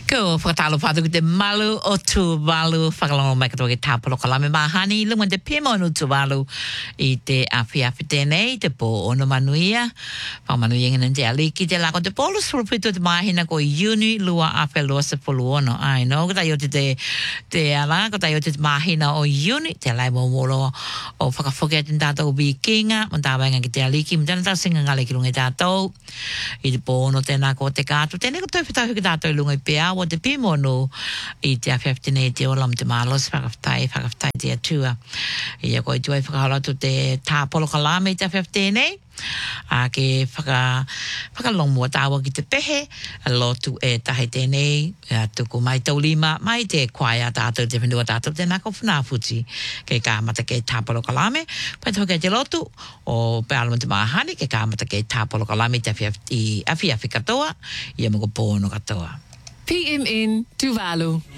Ko fatalo fatu de malu o tu balu fakalong mai kato ke tapolo kalame mahani lungan de pimo no tu balu I te afia fitene te po ono manuia pa manuia ngene te aliki te la ko te polo sulpito te mahina ko uni lua afelo se polo ono ai no ko ta yo te ala ko ta yo te mahina o uni te lai mo molo o fakafoke te tato bi kinga mo ta banga ki te aliki mo ta singa ngale ki lunga tato I te po ono te na ko te kato te ne ko te fita ki tato lunga pea o te pimono I te a 15 te olam te malos whakawhtai te atua. Ia koe tuai whakaharatu te tāpolo kalame te a 15 a ke whakalongmua tāua ki te pehe a lotu e tahe tēnei a tuku mai taulima mai te kwaia tātou te whenua tātou te nako whanawhuti ke kāmata ke tāpolo kalame pai toke te lotu o Parliament te Mahani ke kāmata ke tāpolo kalame te awhiawhi katoa ia mga pōno katoa. PMN Tuvalu.